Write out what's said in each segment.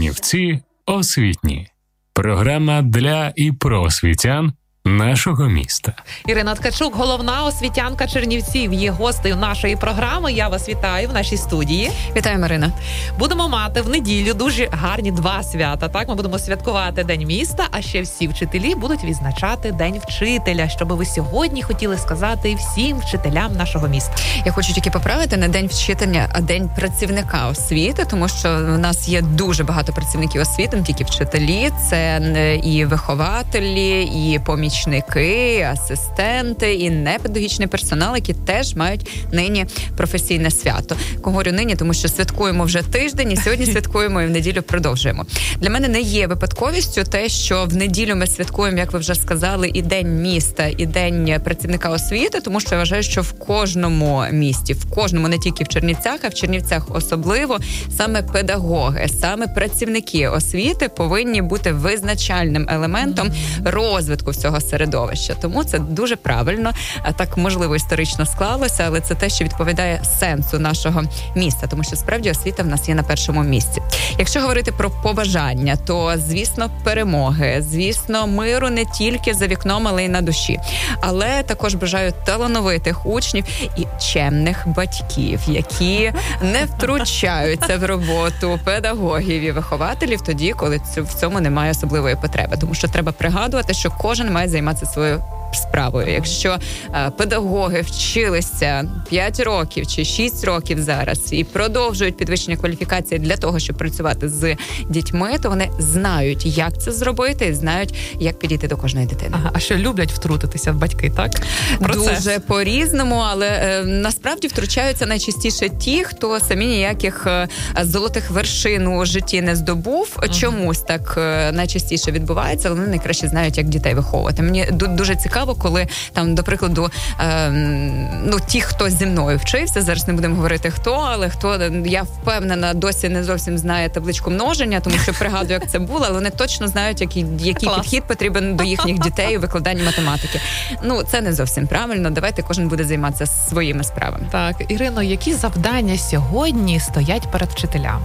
Чернівці освітні. Програма для і про освітян нашого міста. Ірина Ткачук, головна освітянка Чернівців, є гостею нашої програми. Я вас вітаю в нашій студії. Вітаю, Марина. Будемо мати в неділю дуже гарні два свята. Так, ми будемо святкувати День міста, а ще всі вчителі будуть відзначати День вчителя. Що би ви сьогодні хотіли сказати всім вчителям нашого міста? Я хочу тільки поправити не День вчителя, а День працівника освіти, тому що в нас є дуже багато працівників освіти, не тільки вчителі, це і вихователі, і помічники, асистенти і непедагогічний персонал, які теж мають нині професійне свято. Говорю нині, тому що святкуємо вже тиждень, і сьогодні святкуємо, і в неділю продовжуємо. Для мене не є випадковістю те, що в неділю ми святкуємо, як ви вже сказали, і День міста, і День працівника освіти, тому що я вважаю, що в кожному місті, в кожному, не тільки в Чернівцях, а в Чернівцях особливо, саме педагоги, саме працівники освіти повинні бути визначальним елементом розвитку всього середовища. Тому це дуже правильно, так можливо історично склалося, але це те, що відповідає сенсу нашого міста, тому що справді освіта в нас є на першому місці. Якщо говорити про побажання, то, звісно, перемоги, звісно, миру не тільки за вікном, але й на душі. Але також бажаю талановитих учнів і чемних батьків, які не втручаються в роботу педагогів і вихователів тоді, коли в цьому немає особливої потреби. Тому що треба пригадувати, що кожен має займатися своєю справою. Якщо педагоги вчилися 5 років чи 6 років зараз і продовжують підвищення кваліфікації для того, щоб працювати з дітьми, то вони знають, як це зробити, і знають, як підійти до кожної дитини. А що люблять втрутитися батьки, так? Дуже по-різному, але насправді втручаються найчастіше ті, хто самі ніяких золотих вершин у житті не здобув. Чомусь так найчастіше відбувається, але вони найкраще знають, як дітей виховувати. Мені дуже цікаво, коли там, до прикладу, ті, хто зі мною вчився, зараз не будемо говорити хто, але хто, я впевнена, досі не зовсім знає табличку множення, тому що пригадую, як це було, але вони точно знають, який підхід потрібен до їхніх дітей у викладанні математики. Це не зовсім правильно, давайте кожен буде займатися своїми справами. Так, Ірино, які завдання сьогодні стоять перед вчителями?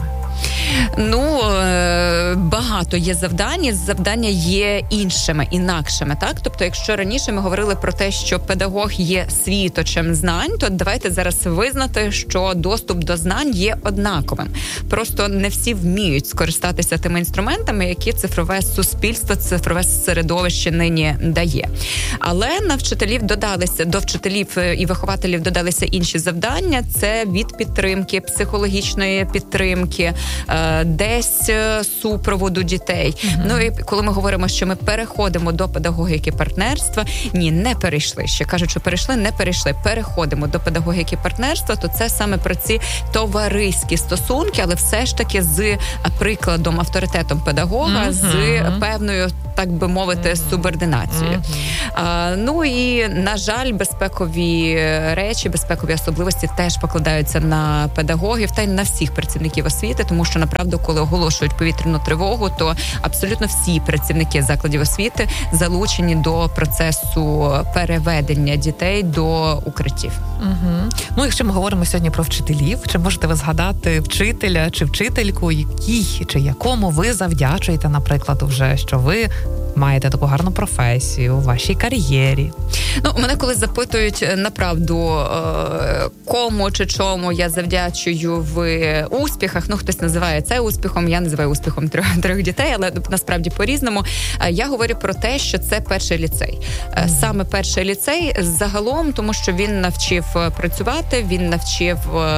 Багато є завдань, завдання є інакшими, так? Тобто, якщо раніше ми говорили про те, що педагог є світочем знань, то давайте зараз визнати, що доступ до знань є однаковим. Просто не всі вміють скористатися тими інструментами, які цифрове суспільство, цифрове середовище нині дає. Але до вчителів і вихователів додалися інші завдання. Це від підтримки, психологічної підтримки, десь супроводу дітей. І коли ми говоримо, що ми переходимо до педагогіки партнерства, не перейшли. Ще кажуть, що не перейшли. Переходимо до педагогіки партнерства, то це саме про ці товариські стосунки, але все ж таки з прикладом, авторитетом педагога, з певною, так би мовити, субординацією. І, на жаль, безпекові речі, безпекові особливості теж покладаються на педагогів та й на всіх працівників освіти, тому що, направду, коли оголошують повітряну тривогу, то абсолютно всі працівники закладів освіти залучені до процесу переведення дітей до укриттів. Якщо ми говоримо сьогодні про вчителів, чи можете ви згадати вчителя чи вчительку, якій чи якому ви завдячуєте, наприклад, вже, що ви маєте таку гарну професію у вашій кар'єрі? Мене коли запитують, направду, кому чи чому я завдячую в успіхах, хтось називає це успіхом, я називаю успіхом трьох дітей, але насправді по-різному. Я говорю про те, що це перший ліцей. Саме перший ліцей загалом, тому що він навчив працювати, він навчив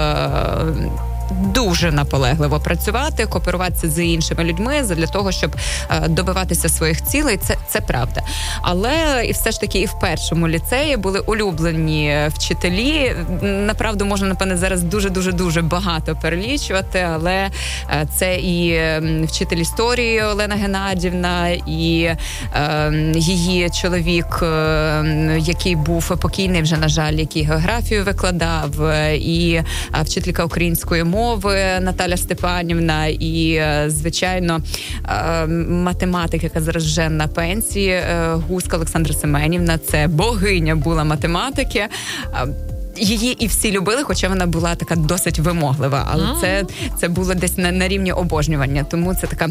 дуже наполегливо працювати, кооперуватися з іншими людьми для того, щоб добиватися своїх цілей. Це правда. Але і все ж таки і в першому ліцеї були улюблені вчителі. Направду, можна, напевне, зараз дуже багато перелічувати, але це і вчитель історії Олена Геннадівна, і її чоловік, який був покійний вже, на жаль, який географію викладав, і вчителька української мови Наталя Степанівна, і, звичайно, математик, яка зараз вже на пенсії, Гуська Олександра Семенівна. Це богиня була математики. її і всі любили, хоча вона була така досить вимоглива. Але це було десь на рівні обожнювання. Тому це така...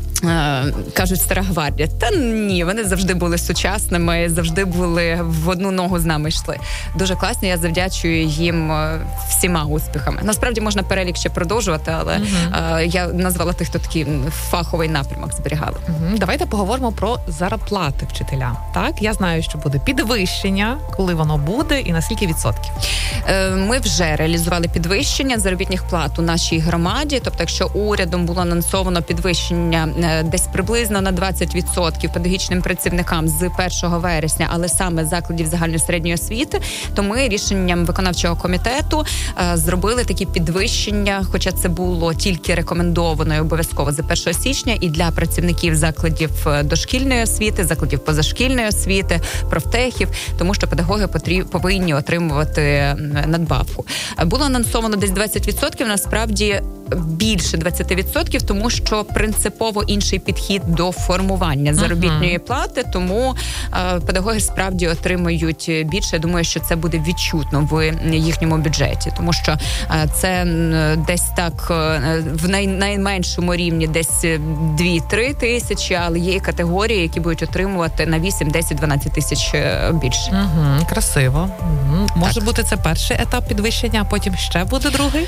кажуть, стара гвардія. Та ні, вони завжди були сучасними, завжди були в одну ногу з нами йшли. Дуже класно, я завдячую їм всіма успіхами. Насправді можна перелік ще продовжувати, але я назвала тих, хто такий фаховий напрямок зберігали. Давайте поговоримо про зарплати вчителям. Так, я знаю, що буде підвищення, коли воно буде і на скільки відсотків? Ми вже реалізували підвищення заробітних плат у нашій громаді. Тобто, якщо урядом було анонсовано підвищення десь приблизно на 20% педагогічним працівникам з 1 вересня, але саме закладів загальної середньої освіти, то ми рішенням виконавчого комітету зробили такі підвищення, хоча це було тільки рекомендовано і обов'язково з 1 січня і для працівників закладів дошкільної освіти, закладів позашкільної освіти, профтехів, тому що педагоги повинні отримувати надбавку. Було анонсовано десь 20%, насправді більше 20%, тому що принципово інший підхід до формування заробітної плати, тому педагоги справді отримують більше. Я думаю, що це буде відчутно в їхньому бюджеті, тому що це десь так в найменшому рівні десь 2-3 тисячі, але є і категорії, які будуть отримувати на 8, 10, 12 тисяч більше. Красиво. Може бути це перший етап підвищення, а потім ще буде другий?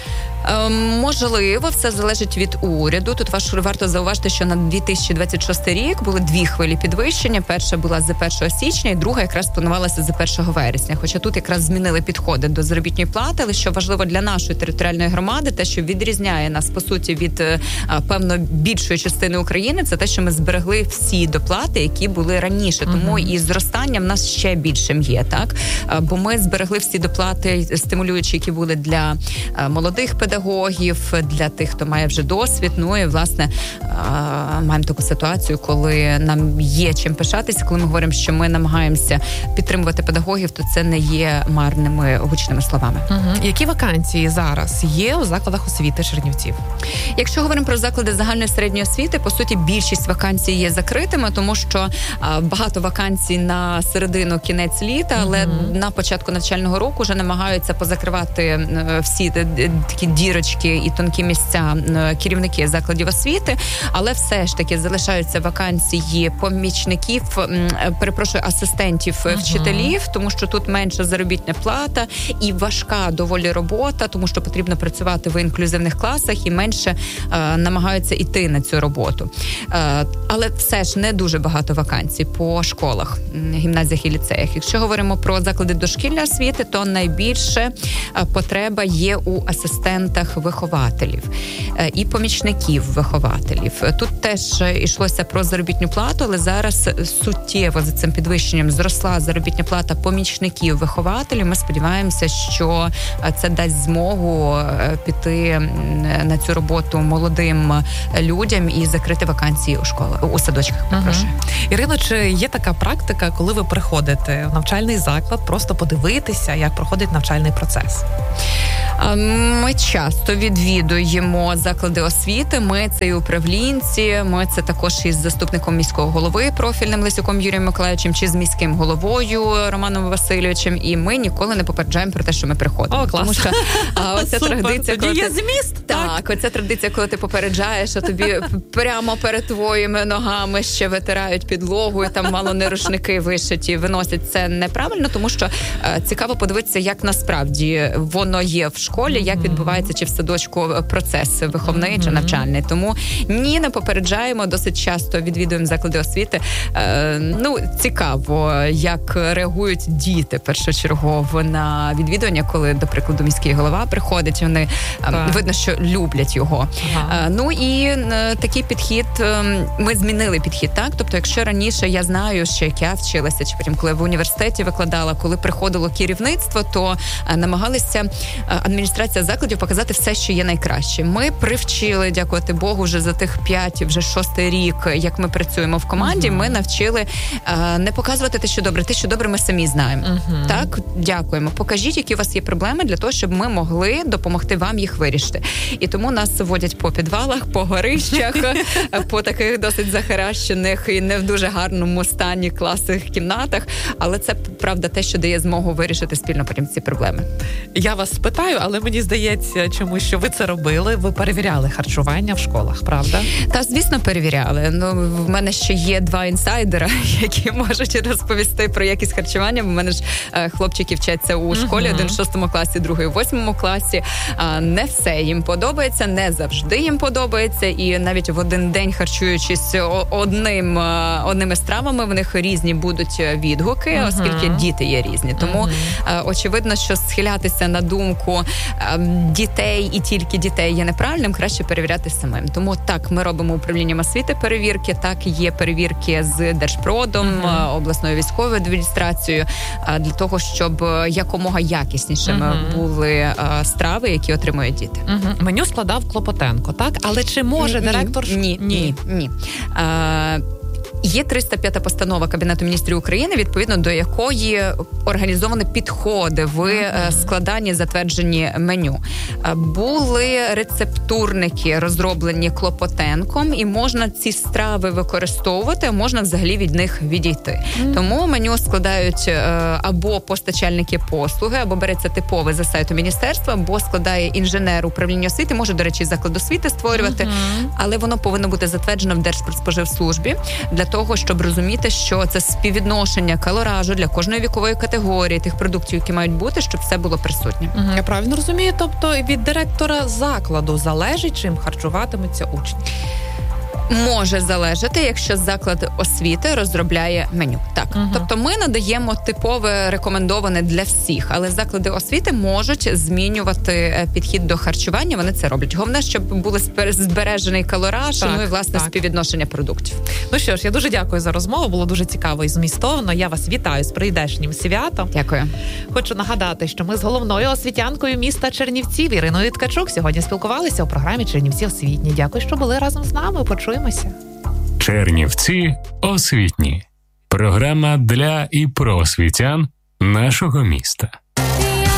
Можливо, все залежить від уряду. Тут варто зауважити, що на 2026 рік були 2 хвилі підвищення. Перша була з 1 січня, і друга якраз планувалася з 1 вересня. Хоча тут якраз змінили підходи до заробітної плати, але що важливо для нашої територіальної громади, те, що відрізняє нас, по суті, від, певно, більшої частини України, це те, що ми зберегли всі доплати, які були раніше. Тому і зростання в нас ще більшим є, так? Бо ми зберегли всі доплати, стимулюючі, які були для молодих педагогів, для тих, хто має вже досвід. Ну і, власне, маємо таку ситуацію, коли нам є чим пишатися, коли ми говоримо, що ми намагаємося підтримувати педагогів, то це не є марними гучними словами. Які вакансії зараз є у закладах освіти Чернівців? Якщо говоримо про заклади загальної середньої освіти, по суті, більшість вакансій є закритими, тому що багато вакансій на середину, кінець літа, але на початку навчального року вже намагаються позакривати всі такі дірочки і тонкі місця керівники закладів освіти, але все ж таки залишаються вакансії помічників, асистентів вчителів, тому що тут менша заробітна плата і важка доволі робота, тому що потрібно працювати в інклюзивних класах і менше намагаються йти на цю роботу. Але все ж не дуже багато вакансій по школах, гімназіях і ліцеях. Якщо говоримо про заклади дошкільної освіти, то найбільше потреба є у асистентах вихователів і помічників вихователів. Тут теж йшлося про заробітну плату, але зараз суттєво за цим підвищенням зросла заробітна плата помічників вихователів. Ми сподіваємося, що це дасть змогу піти на цю роботу молодим людям і закрити вакансії у школах, у садочках. Ірино, чи є така практика, коли ви приходите в навчальний заклад, просто подивитися, як проходить навчальний процес? Ми часто відвідуємо заклади освіти, ми це і управлінці, ми це також із заступником міського голови профільним Лисюком Юрієм Миколаївичем чи з міським головою Романом Васильовичем, і ми ніколи не попереджаємо про те, що ми приходимо. О, клас. Тому що оця традиція, коли є зміст. Так, оця традиція, коли ти попереджаєш, а тобі прямо перед твоїми ногами ще витирають підлогу, і там мало не рушники вишиті, виносять, це неправильно, тому що цікаво подивитися, як насправді воно є в школі, як відбувається чи в садочку процес виховний чи навчальний. Тому не попереджаємо, досить часто відвідуємо заклади освіти. Цікаво, як реагують діти першочергово на відвідування, коли, до прикладу, міський голова приходить, вони видно, що люблять його. І такий підхід, ми змінили підхід, так? Тобто, якщо раніше я знаю, що як я вчилася, чи потім, коли в університеті викладала, коли приходило керівництво, то намагалися адміністрація закладів показати все, що є найкраще. Ми привчили, дякувати Богу, вже за тих 5, вже 6-й рік, як ми працюємо в команді, ми навчили не показувати те, що добре ми самі знаємо. Так, дякуємо. Покажіть, які у вас є проблеми, для того, щоб ми могли допомогти вам їх вирішити. І тому нас вводять ходять по підвалах, по горищах, по таких досить захаращених і не в дуже гарному стані класних кімнатах, але це, правда, те, що дає змогу вирішити спільно потім ці проблеми. Я вас спитаю, але мені здається, чому що ви це робили, ви перевіряли харчування в школах, правда? Та, звісно, перевіряли. В мене ще є 2 інсайдера, які можуть розповісти про якість харчування, бо в мене ж хлопчики вчаться у школі, один в 6 класі, другий в 8 класі. Не все їм подобається, не завжди їм подобається, і навіть в один день, харчуючись одними стравами, в них різні будуть відгуки, оскільки діти є різні. Тому очевидно, що схилятися на думку дітей і тільки дітей є неправильним, краще перевіряти самим. Тому так, ми робимо управлінням освіти перевірки, так, є перевірки з Держпродом, обласною військовою адміністрацією, для того, щоб якомога якіснішими були страви, які отримують діти. Меню складав Клопотенко, так? Але чи може директор... Ні. Є 305 постанова Кабінету міністрів України, відповідно до якої організовані підходи в складанні, затвердженні меню. Були рецептурники, розроблені Клопотенком, і можна ці страви використовувати, а можна взагалі від них відійти. Тому меню складають або постачальники послуги, або береться типове за сайту міністерства, або складає інженер управління освіти, може, до речі, заклад освіти створювати, але воно повинно бути затверджено в Держпродспоживслужбі, для того, щоб розуміти, що це співвідношення калоражу для кожної вікової категорії, тих продуктів, які мають бути, щоб все було присутнє. Я правильно розумію? Тобто від директора закладу залежить, чим харчуватимуться учні? Може залежати, якщо заклад освіти розробляє меню. Так. Тобто ми надаємо типове рекомендоване для всіх, але заклади освіти можуть змінювати підхід до харчування, вони це роблять. Головне, щоб були збережений калораж, ну і, власне, співвідношення продуктів. Ну що ж, я дуже дякую за розмову, було дуже цікаво і змістовно. Я вас вітаю з прийдешнім святом. Дякую. Хочу нагадати, що ми з головною освітянкою міста Чернівців Іриною Ткачук сьогодні спілкувалися у програмі «Чернівці освітні». Дякую, що були разом з нами. Почуємося. Чернівці освітні. Програма для і про освітян нашого міста.